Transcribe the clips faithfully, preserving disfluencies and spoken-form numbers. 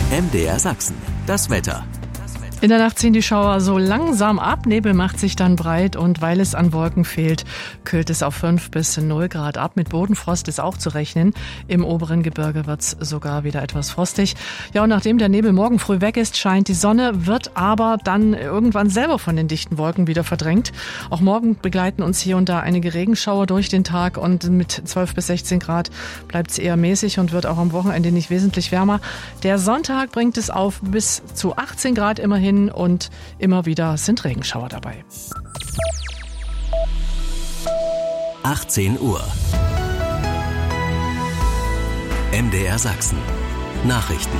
M D R Sachsen, das Wetter. In der Nacht ziehen die Schauer so langsam ab, Nebel macht sich dann breit und weil es an Wolken fehlt, kühlt es auf fünf bis null Grad ab. Mit Bodenfrost ist auch zu rechnen. Im oberen Gebirge wird es sogar wieder etwas frostig. Ja, und nachdem der Nebel morgen früh weg ist, scheint die Sonne, wird aber dann irgendwann selber von den dichten Wolken wieder verdrängt. Auch morgen begleiten uns hier und da einige Regenschauer durch den Tag und mit zwölf bis sechzehn Grad bleibt es eher mäßig und wird auch am Wochenende nicht wesentlich wärmer. Der Sonntag bringt es auf bis zu achtzehn Grad immerhin. Und immer wieder sind Regenschauer dabei. achtzehn Uhr. M D R Sachsen. Nachrichten.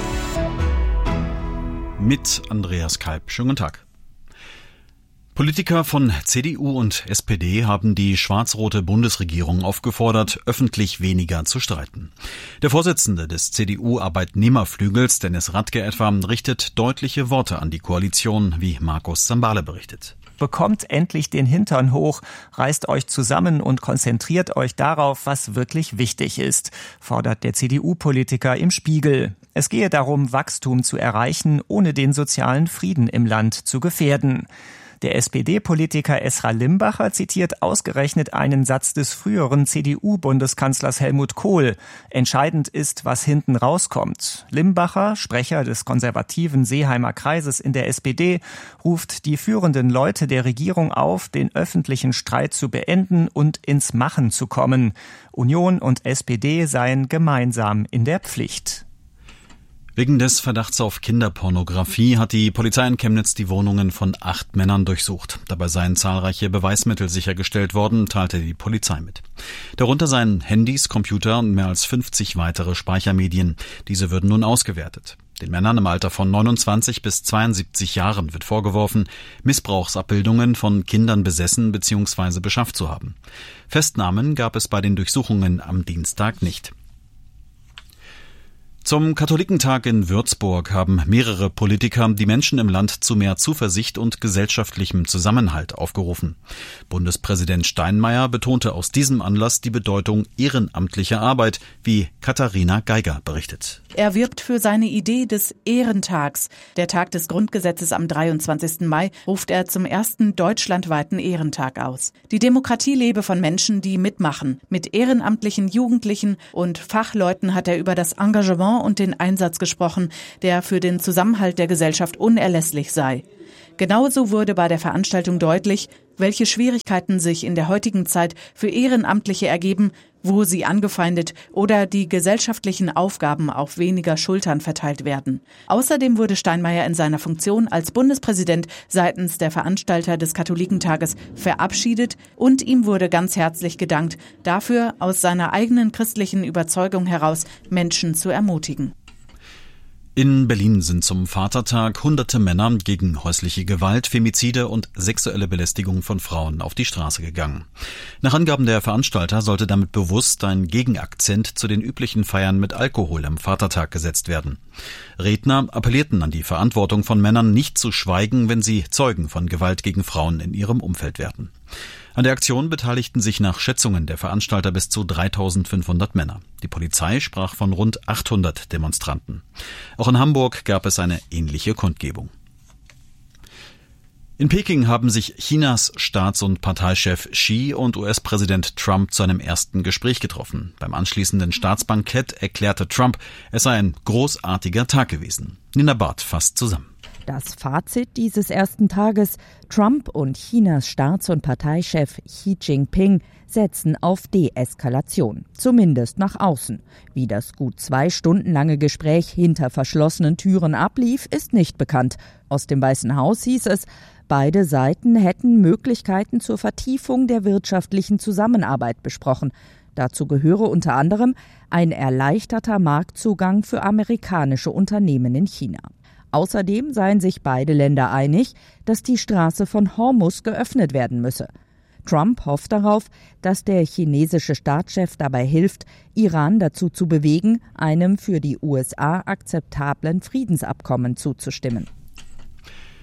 Mit Andreas Kalb. Schönen guten Tag. Politiker von C D U und S P D haben die schwarz-rote Bundesregierung aufgefordert, öffentlich weniger zu streiten. Der Vorsitzende des C D U-Arbeitnehmerflügels, Dennis Radke etwa, richtet deutliche Worte an die Koalition, wie Markus Zambale berichtet. Bekommt endlich den Hintern hoch, reißt euch zusammen und konzentriert euch darauf, was wirklich wichtig ist, fordert der C D U-Politiker im Spiegel. Es gehe darum, Wachstum zu erreichen, ohne den sozialen Frieden im Land zu gefährden. Der S P D-Politiker Esra Limbacher zitiert ausgerechnet einen Satz des früheren C D U-Bundeskanzlers Helmut Kohl. Entscheidend ist, was hinten rauskommt. Limbacher, Sprecher des konservativen Seeheimer Kreises in der S P D, ruft die führenden Leute der Regierung auf, den öffentlichen Streit zu beenden und ins Machen zu kommen. Union und S P D seien gemeinsam in der Pflicht. Wegen des Verdachts auf Kinderpornografie hat die Polizei in Chemnitz die Wohnungen von acht Männern durchsucht. Dabei seien zahlreiche Beweismittel sichergestellt worden, teilte die Polizei mit. Darunter seien Handys, Computer und mehr als fünfzig weitere Speichermedien. Diese würden nun ausgewertet. Den Männern im Alter von neunundzwanzig bis zweiundsiebzig Jahren wird vorgeworfen, Missbrauchsabbildungen von Kindern besessen bzw. beschafft zu haben. Festnahmen gab es bei den Durchsuchungen am Dienstag nicht. Zum Katholikentag in Würzburg haben mehrere Politiker die Menschen im Land zu mehr Zuversicht und gesellschaftlichem Zusammenhalt aufgerufen. Bundespräsident Steinmeier betonte aus diesem Anlass die Bedeutung ehrenamtlicher Arbeit, wie Katharina Geiger berichtet. Er wirbt für seine Idee des Ehrentags. Der Tag des Grundgesetzes am dreiundzwanzigsten Mai ruft er zum ersten deutschlandweiten Ehrentag aus. Die Demokratie lebe von Menschen, die mitmachen. Mit ehrenamtlichen Jugendlichen und Fachleuten hat er über das Engagement und den Einsatz gesprochen, der für den Zusammenhalt der Gesellschaft unerlässlich sei. Genauso wurde bei der Veranstaltung deutlich, welche Schwierigkeiten sich in der heutigen Zeit für Ehrenamtliche ergeben, wo sie angefeindet oder die gesellschaftlichen Aufgaben auf weniger Schultern verteilt werden. Außerdem wurde Steinmeier in seiner Funktion als Bundespräsident seitens der Veranstalter des Katholikentages verabschiedet und ihm wurde ganz herzlich gedankt, dafür aus seiner eigenen christlichen Überzeugung heraus Menschen zu ermutigen. In Berlin sind zum Vatertag hunderte Männer gegen häusliche Gewalt, Femizide und sexuelle Belästigung von Frauen auf die Straße gegangen. Nach Angaben der Veranstalter sollte damit bewusst ein Gegenakzent zu den üblichen Feiern mit Alkohol am Vatertag gesetzt werden. Redner appellierten an die Verantwortung von Männern, nicht zu schweigen, wenn sie Zeugen von Gewalt gegen Frauen in ihrem Umfeld werden. An der Aktion beteiligten sich nach Schätzungen der Veranstalter bis zu dreitausendfünfhundert Männer. Die Polizei sprach von rund achthundert Demonstranten. Auch in Hamburg gab es eine ähnliche Kundgebung. In Peking haben sich Chinas Staats- und Parteichef Xi und U S-Präsident Trump zu einem ersten Gespräch getroffen. Beim anschließenden Staatsbankett erklärte Trump, es sei ein großartiger Tag gewesen. Nina Barth fasst zusammen. Das Fazit dieses ersten Tages: Trump und Chinas Staats- und Parteichef Xi Jinping setzen auf Deeskalation, zumindest nach außen. Wie das gut zwei Stunden lange Gespräch hinter verschlossenen Türen ablief, ist nicht bekannt. Aus dem Weißen Haus hieß es, beide Seiten hätten Möglichkeiten zur Vertiefung der wirtschaftlichen Zusammenarbeit besprochen. Dazu gehöre unter anderem ein erleichterter Marktzugang für amerikanische Unternehmen in China. Außerdem seien sich beide Länder einig, dass die Straße von Hormuz geöffnet werden müsse. Trump hofft darauf, dass der chinesische Staatschef dabei hilft, Iran dazu zu bewegen, einem für die U S A akzeptablen Friedensabkommen zuzustimmen.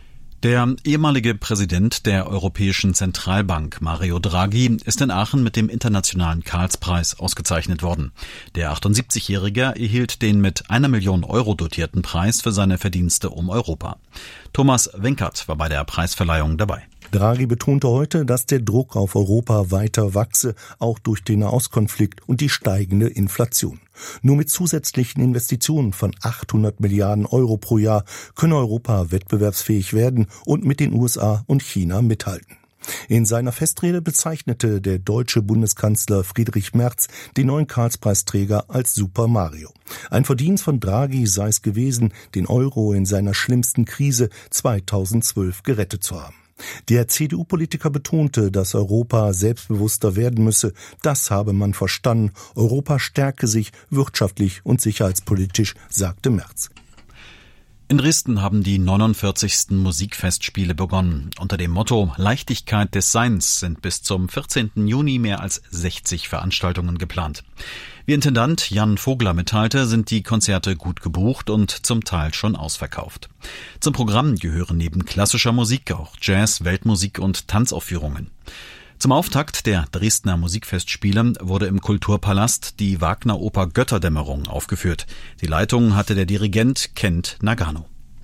Der ehemalige Präsident der Europäischen Zentralbank, Mario Draghi, ist in Aachen mit dem Internationalen Karlspreis ausgezeichnet worden. Der achtundsiebzigjährige erhielt den mit einer Million Euro dotierten Preis für seine Verdienste um Europa. Thomas Wenkert war bei der Preisverleihung dabei. Draghi betonte heute, dass der Druck auf Europa weiter wachse, auch durch den Nahostkonflikt und die steigende Inflation. Nur mit zusätzlichen Investitionen von achthundert Milliarden Euro pro Jahr könne Europa wettbewerbsfähig werden und mit den U S A und China mithalten. In seiner Festrede bezeichnete der deutsche Bundeskanzler Friedrich Merz den neuen Karlspreisträger als Super Mario. Ein Verdienst von Draghi sei es gewesen, den Euro in seiner schlimmsten Krise zweitausendzwölf gerettet zu haben. Der C D U-Politiker betonte, dass Europa selbstbewusster werden müsse. Das habe man verstanden. Europa stärke sich wirtschaftlich und sicherheitspolitisch, sagte Merz. In Dresden haben die neunundvierzigsten Musikfestspiele begonnen. Unter dem Motto Leichtigkeit des Seins sind bis zum vierzehnten Juni mehr als sechzig Veranstaltungen geplant. Wie Intendant Jan Vogler mitteilte, sind die Konzerte gut gebucht und zum Teil schon ausverkauft. Zum Programm gehören neben klassischer Musik auch Jazz, Weltmusik und Tanzaufführungen. Zum Auftakt der Dresdner Musikfestspiele wurde im Kulturpalast die Wagner-Oper Götterdämmerung aufgeführt. Die Leitung hatte der Dirigent Kent Nagano.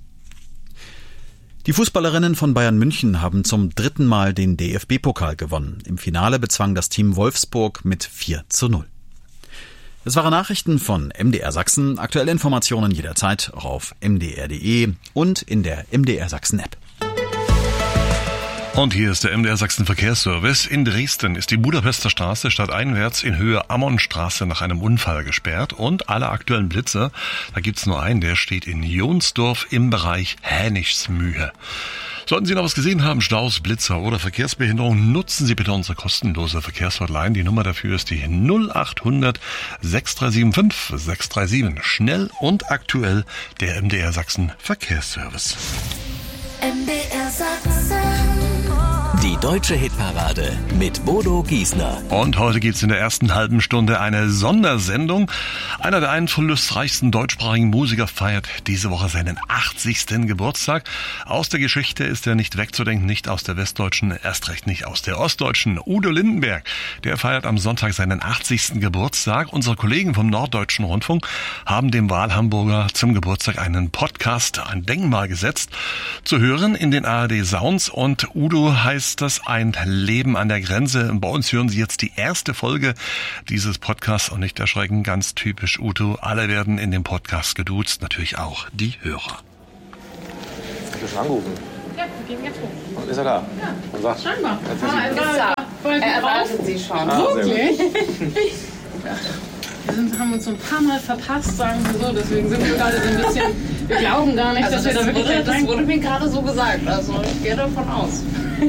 Die Fußballerinnen von Bayern München haben zum dritten Mal den D F B-Pokal gewonnen. Im Finale bezwang das Team Wolfsburg mit vier zu null. Das waren Nachrichten von M D R Sachsen. Aktuelle Informationen jederzeit auch auf m d r punkt d e und in der M D R Sachsen App. Und hier ist der M D R Sachsen Verkehrsservice. In Dresden ist die Budapester Straße stadteinwärts in Höhe Ammonstraße nach einem Unfall gesperrt. Und alle aktuellen Blitzer, da gibt's nur einen, der steht in Jonsdorf im Bereich Hänigsmühe. Sollten Sie noch was gesehen haben, Staus, Blitzer oder Verkehrsbehinderung, nutzen Sie bitte unsere kostenlose Verkehrshotline. Die Nummer dafür ist die null acht hundert sechs drei sieben fünf sechs drei sieben. Schnell und aktuell der M D R Sachsen Verkehrsservice. M D R Sachsen. Die deutsche Hitparade mit Bodo Giesner. Und heute gibt's in der ersten halben Stunde eine Sondersendung. Einer der einflussreichsten deutschsprachigen Musiker feiert diese Woche seinen achtzigsten Geburtstag. Aus der Geschichte ist er nicht wegzudenken, nicht aus der westdeutschen, erst recht nicht aus der ostdeutschen. Udo Lindenberg, der feiert am Sonntag seinen achtzigsten Geburtstag. Unsere Kollegen vom Norddeutschen Rundfunk haben dem Wahlhamburger zum Geburtstag einen Podcast, ein Denkmal gesetzt. Zu hören in den A R D Sounds, und Udo heißt das Ein Leben an der Grenze. Bei uns hören Sie jetzt die erste Folge dieses Podcasts, und nicht erschrecken, ganz typisch Udo. Alle werden in dem Podcast geduzt, natürlich auch die Hörer. Hast du schon angerufen? Ja, wir gehen jetzt hoch. Und ist er da? Ja, und sagt, scheinbar. Ah, er war, er erwartet Sie schon. Ah, wirklich? Wir sind, haben uns so ein paar Mal verpasst, sagen wir so. Deswegen sind wir gerade so ein bisschen, wir glauben gar nicht, also dass das wir da wirklich wurde, Das wurde mir gerade so gesagt, also ich gehe davon aus.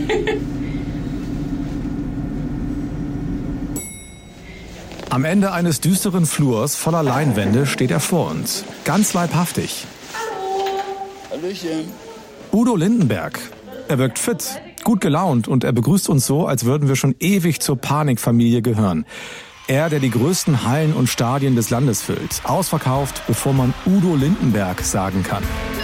Am Ende eines düsteren Flurs voller Leinwände steht er vor uns. Ganz leibhaftig. Hallo. Hallöchen. Udo Lindenberg. Er wirkt fit, gut gelaunt, und er begrüßt uns so, als würden wir schon ewig zur Panikfamilie gehören. Er, der die größten Hallen und Stadien des Landes füllt. Ausverkauft, bevor man Udo Lindenberg sagen kann.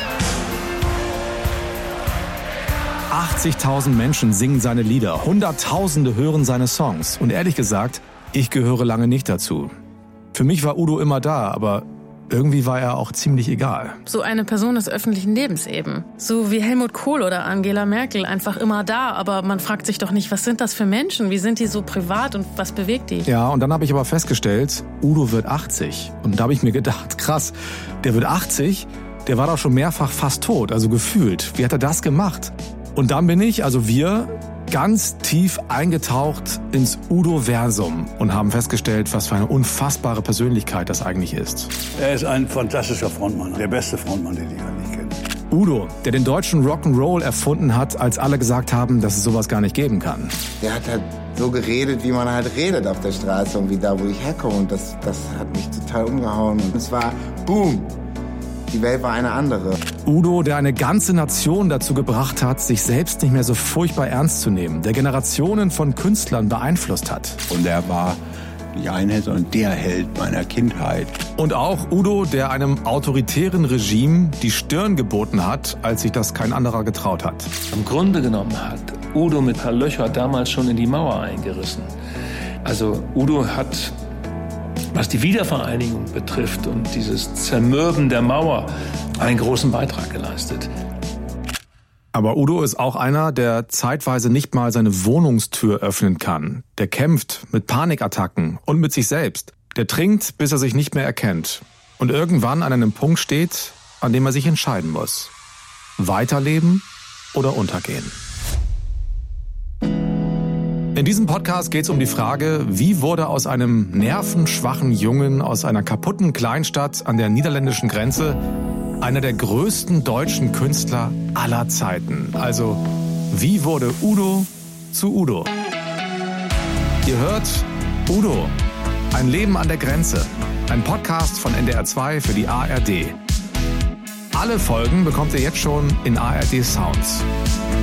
achtzigtausend Menschen singen seine Lieder, Hunderttausende hören seine Songs. Und ehrlich gesagt, ich gehöre lange nicht dazu. Für mich war Udo immer da, aber irgendwie war er auch ziemlich egal. So eine Person des öffentlichen Lebens eben. So wie Helmut Kohl oder Angela Merkel, einfach immer da. Aber man fragt sich doch nicht, was sind das für Menschen? Wie sind die so privat und was bewegt die? Ja, und dann habe ich aber festgestellt, Udo wird achtzig. Und da habe ich mir gedacht, krass, der wird achtzig, der war doch schon mehrfach fast tot, also gefühlt. Wie hat er das gemacht? Und dann bin ich, also wir, ganz tief eingetaucht ins Udo-Versum und haben festgestellt, was für eine unfassbare Persönlichkeit das eigentlich ist. Er ist ein fantastischer Frontmann, der beste Frontmann, den ich eigentlich kenne. Udo, der den deutschen Rock'n'Roll erfunden hat, als alle gesagt haben, dass es sowas gar nicht geben kann. Der hat halt so geredet, wie man halt redet auf der Straße und wie da, wo ich herkomme. Und das, das hat mich total umgehauen. Und es war boom. Die Welt war eine andere. Udo, der eine ganze Nation dazu gebracht hat, sich selbst nicht mehr so furchtbar ernst zu nehmen, der Generationen von Künstlern beeinflusst hat. Und er war nicht ein Held, sondern der Held meiner Kindheit. Und auch Udo, der einem autoritären Regime die Stirn geboten hat, als sich das kein anderer getraut hat. Im Grunde genommen hat Udo mit Herr Löcher damals schon in die Mauer eingerissen. Also Udo hat, was die Wiedervereinigung betrifft und dieses Zermürben der Mauer, einen großen Beitrag geleistet. Aber Udo ist auch einer, der zeitweise nicht mal seine Wohnungstür öffnen kann. Der kämpft mit Panikattacken und mit sich selbst. Der trinkt, bis er sich nicht mehr erkennt. Und irgendwann an einem Punkt steht, an dem er sich entscheiden muss. Weiterleben oder untergehen. In diesem Podcast geht es um die Frage, wie wurde aus einem nervenschwachen Jungen aus einer kaputten Kleinstadt an der niederländischen Grenze einer der größten deutschen Künstler aller Zeiten. Also, wie wurde Udo zu Udo? Ihr hört Udo, ein Leben an der Grenze. Ein Podcast von N D R zwei für die A R D. Alle Folgen bekommt ihr jetzt schon in A R D Sounds.